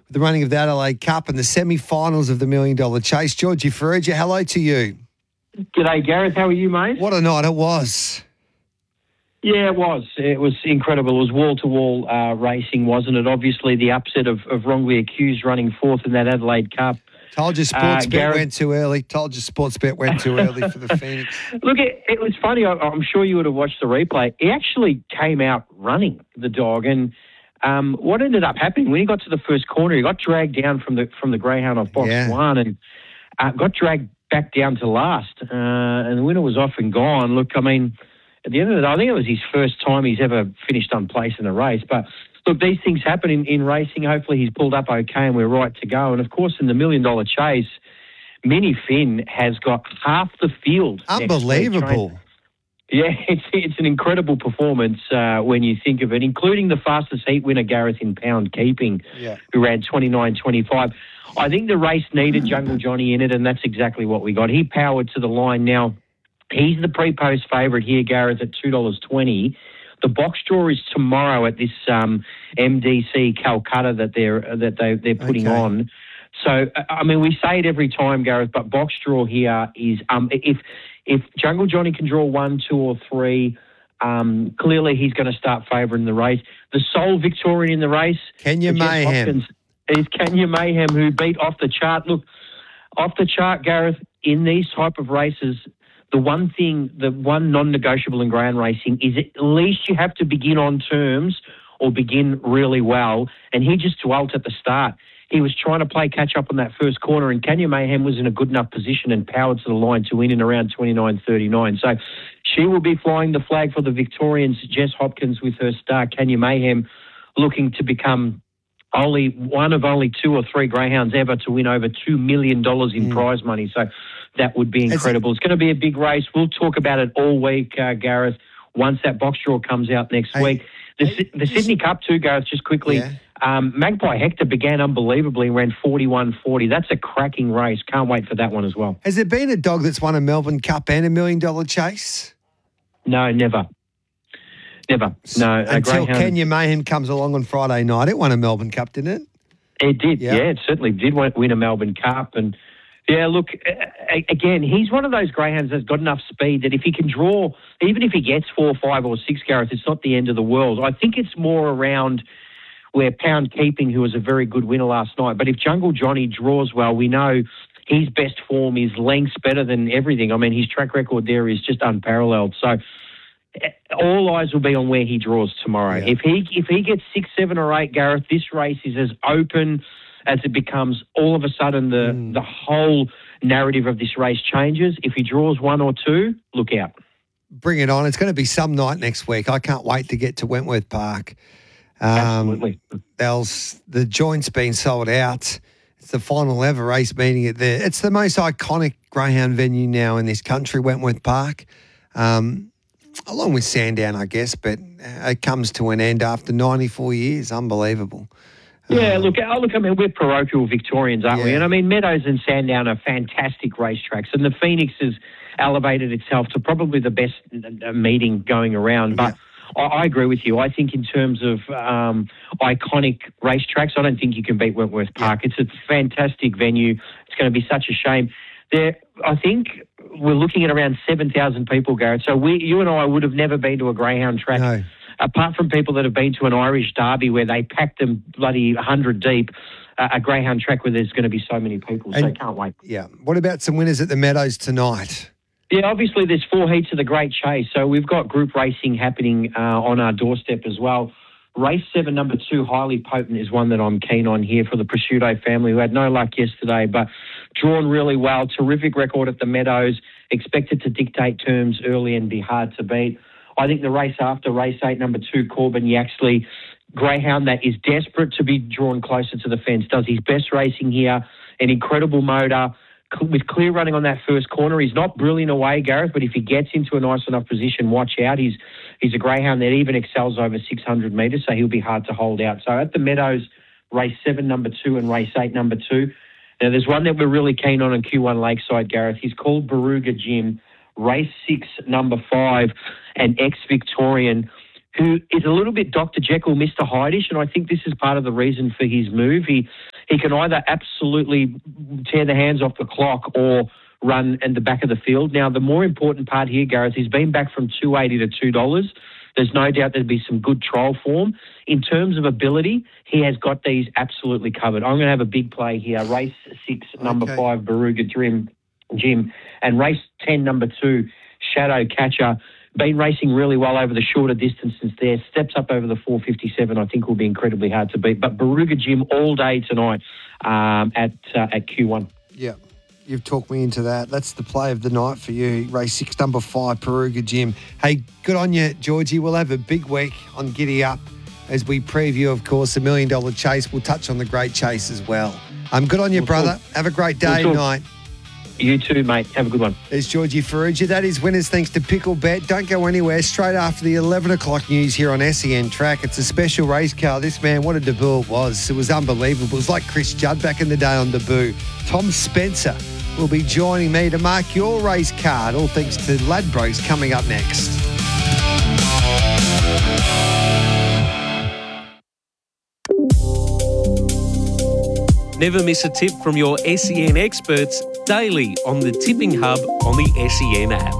with the running of the Adelaide Cup and the semi-finals of the $1 Million Chase. Georgie Ferrugia, hello to you. G'day, Gareth. How are you, mate? What a night it was. Yeah, it was. It was incredible. It was wall-to-wall racing, wasn't it? Obviously, the upset of wrongly accused running fourth in that Adelaide Cup. Told you Sportsbet went too early. For the Phoenix. Look, it was funny. I'm sure you would have watched the replay. He actually came out running, the dog, and what ended up happening, when he got to the first corner, he got dragged down from the greyhound off box one and got dragged back down to last. And the winner was off and gone. Look, I mean, at the end of the day, I think it was his first time he's ever finished on place in a race. But look, these things happen in racing. Hopefully he's pulled up okay and we're right to go. And, of course, in the $1 Million Chase, Minnie Finn has got half the field. Unbelievable. Yeah, it's an incredible performance when you think of it, including the fastest heat winner, Gareth, in pound keeping, who ran 29.25. I think the race needed Jungle Johnny in it, and that's exactly what we got. He powered to the line. Now, he's the pre-post favourite here, Gareth, at $2.20. The box draw is tomorrow at this MDC Calcutta that they're putting on. So, I mean, we say it every time, Gareth, but box draw here is if Jungle Johnny can draw 1, 2 or 3, clearly he's going to start favouring the race. The sole Victorian in the race, Kenya Mayhem, is Kenya Mayhem, who beat Off the Chart. Look, Off the Chart, Gareth, in these type of races, the one non-negotiable in greyhound racing is at least you have to begin on terms or begin really well. And he just dwelt at the start. He was trying to play catch-up on that first corner, and Kenya Mayhem was in a good enough position and powered to the line to win in around 29.39. So she will be flying the flag for the Victorians, Jess Hopkins, with her star, Kenya Mayhem, looking to become one of only 2 or 3 greyhounds ever to win over $2 million in prize money. So that would be incredible. It's going to be a big race. We'll talk about it all week, Gareth, once that box draw comes out next week. The Sydney Cup too, Gareth, just quickly. Yeah. Magpie Hector began unbelievably and ran 41.40. That's a cracking race. Can't wait for that one as well. Has there been a dog that's won a Melbourne Cup and a $1 Million Chase? No, never. No. Until Kenya Mayhem comes along on Friday night. It won a Melbourne Cup, didn't it? It did, yeah. It certainly did win a Melbourne Cup. And, yeah, look, again, he's one of those greyhounds that's got enough speed that if he can draw, even if he gets 4, 5 or 6, Gareth, it's not the end of the world. I think it's more around where Pound Keeping, who was a very good winner last night. But if Jungle Johnny draws well, we know his best form, his length's better than everything. I mean, his track record there is just unparalleled. So all eyes will be on where he draws tomorrow. Yeah. If he gets 6, 7 or 8, Gareth, this race is as open as it becomes. All of a sudden, the whole narrative of this race changes. If he draws 1 or 2, look out. Bring it on. It's going to be some night next week. I can't wait to get to Wentworth Park. Absolutely. The joint's been sold out. It's the final ever race meeting at there. It's the most iconic greyhound venue now in this country, Wentworth Park, along with Sandown, I guess, but it comes to an end after 94 years. Unbelievable. Yeah, look, I mean, we're parochial Victorians, aren't we? And, I mean, Meadows and Sandown are fantastic racetracks, and the Phoenix has elevated itself to probably the best meeting going around. But I agree with you. I think in terms of iconic racetracks, I don't think you can beat Wentworth Park. It's a fantastic venue. It's going to be such a shame. I think we're looking at around 7,000 people, Garrett. So you and I would have never been to a greyhound track. No. Apart from people that have been to an Irish derby where they packed them bloody 100 deep, a greyhound track where there's going to be so many people. So I can't wait. Yeah. What about some winners at the Meadows tonight? Yeah, obviously there's 4 heats of the Great Chase. So we've got group racing happening on our doorstep as well. Race 7, number 2, Highly Potent, is one that I'm keen on here for the Prosciutto family, who had no luck yesterday, but drawn really well. Terrific record at the Meadows. Expected to dictate terms early and be hard to beat. I think the race after, race 8, number 2, Corbin Yaxley, greyhound that is desperate to be drawn closer to the fence, does his best racing here, an incredible motor, with clear running on that first corner. He's not brilliant away, Gareth, but if he gets into a nice enough position, watch out. He's a greyhound that even excels over 600 metres, so he'll be hard to hold out. So at the Meadows, race 7, number 2, and race 8, number 2. Now, there's one that we're really keen on in Q1 Lakeside, Gareth. He's called Baruga Jim. Race 6, number 5, an ex-Victorian who is a little bit Dr. Jekyll, Mr. Hydish, and I think this is part of the reason for his move. He He can either absolutely tear the hands off the clock or run in the back of the field. Now, the more important part here, Gareth, he's been back from $2.80 to $2. There's no doubt there'd be some good trial form. In terms of ability, he has got these absolutely covered. I'm going to have a big play here. Race 6, number 5, Baruga Jim, and race 10, number 2, Shadow Catcher. Been racing really well over the shorter distances there. Steps up over the 4:57, I think will be incredibly hard to beat. But Baruga Jim all day tonight at Q1. Yeah. You've talked me into that. That's the play of the night for you. Race 6, number 5, Baruga Jim. Hey, good on you, Georgie. We'll have a big week on Giddy Up as we preview, of course, the $1 Million Chase. We'll touch on the Great Chase as well. Good on you, brother. Have a great day tonight. You too, mate. Have a good one. There's Georgie Ferrugia. That is winners thanks to Pickle Bet. Don't go anywhere. Straight after the 11 o'clock news here on SEN Track. It's a special race car. This man, what a debut it was. It was unbelievable. It was like Chris Judd back in the day on debut. Tom Spencer will be joining me to mark your race card. All thanks to Ladbrokes coming up next. Never miss a tip from your SEN experts daily on the Tipping Hub on the SEN app.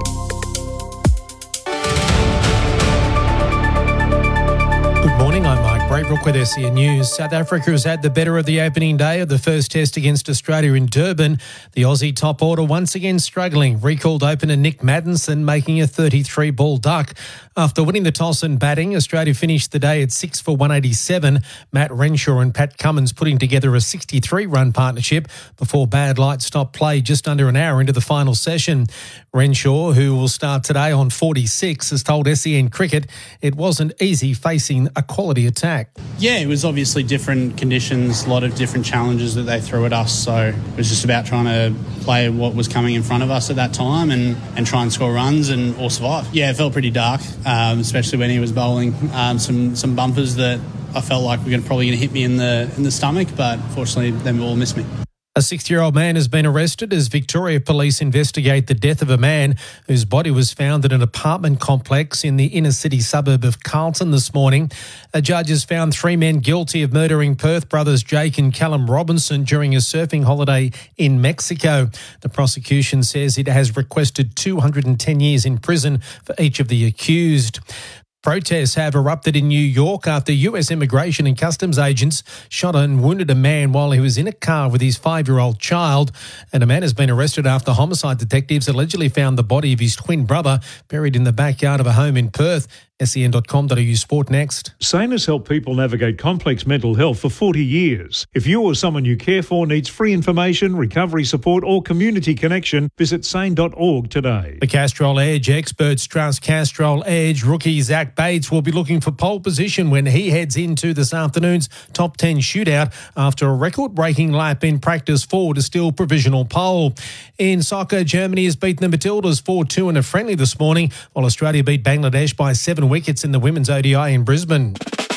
Good morning, I'm Mike Braybrook with SEN News. South Africa has had the better of the opening day of the first test against Australia in Durban. The Aussie top order once again struggling. Recalled opener Nick Maddinson making a 33-ball duck. After winning the toss and batting, Australia finished the day at 6 for 187. Matt Renshaw and Pat Cummins putting together a 63-run partnership before bad light stopped play just under an hour into the final session. Renshaw, who will start today on 46, has told SEN Cricket it wasn't easy facing a quality attack. Yeah, it was obviously different conditions, a lot of different challenges that they threw at us. So it was just about trying to play what was coming in front of us at that time and try and score runs and or survive. Yeah, it felt pretty dark, especially when he was bowling some bumpers that I felt like were probably going to hit me in the stomach, but fortunately them all missed me. A 60-year-old man has been arrested as Victoria Police investigate the death of a man whose body was found in an apartment complex in the inner-city suburb of Carlton this morning. A judge has found 3 men guilty of murdering Perth brothers Jake and Callum Robinson during a surfing holiday in Mexico. The prosecution says it has requested 210 years in prison for each of the accused. Protests have erupted in New York after US immigration and customs agents shot and wounded a man while he was in a car with his 5-year-old child. And a man has been arrested after homicide detectives allegedly found the body of his twin brother buried in the backyard of a home in Perth. SEN.com.au Sport next. SANE has helped people navigate complex mental health for 40 years. If you or someone you care for needs free information, recovery support or community connection, visit sane.org today. The Castrol Edge experts trust Castrol Edge. Rookie Zach Bates will be looking for pole position when he heads into this afternoon's top 10 shootout after a record-breaking lap in practice 4 to steal provisional pole. In soccer, Germany has beaten the Matildas 4-2 in a friendly this morning, while Australia beat Bangladesh by 7 wickets in the women's ODI in Brisbane.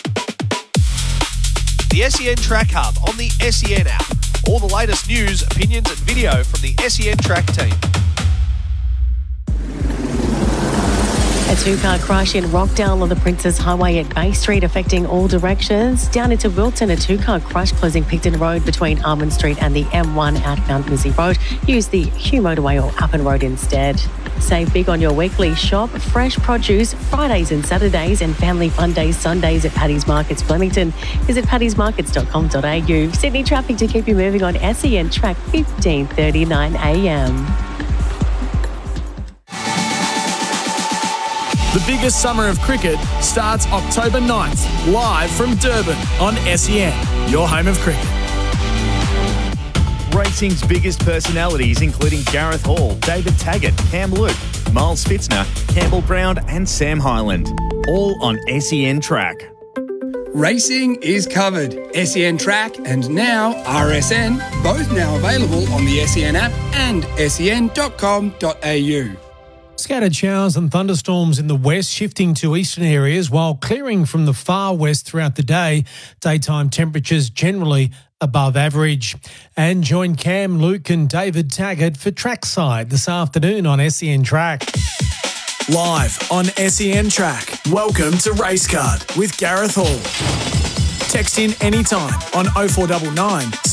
The SEN Track Hub on the SEN app. All the latest news, opinions and video from the SEN Track team. A 2-car crash in Rockdale on the Princes Highway at Bay Street affecting all directions. Down into Wilton, a 2-car crash closing Picton Road between Armand Street and the M1 outbound Mizzy Road. Use the Hugh Motorway or Appin Road instead. Save big on your weekly shop. Fresh produce Fridays and Saturdays and family fun days Sundays at Paddy's Markets Flemington. Visit paddysmarkets.com.au. Sydney traffic to keep you moving on SEN Track 15:39 a.m. The biggest summer of cricket starts October 9th, live from Durban on SEN, your home of cricket. Racing's biggest personalities, including Gareth Hall, David Taggart, Cam Luke, Miles Fitzner, Campbell Brown and Sam Hyland. All on SEN Track. Racing is covered. SEN Track and now RSN, both now available on the SEN app and sen.com.au. Scattered showers and thunderstorms in the west, shifting to eastern areas while clearing from the far west throughout the day. Daytime temperatures generally above average. And join Cam, Luke and David Taggart for Trackside this afternoon on SEN Track. Live on SEN Track. Welcome to Racecard with Gareth Hall. Text in anytime on 0499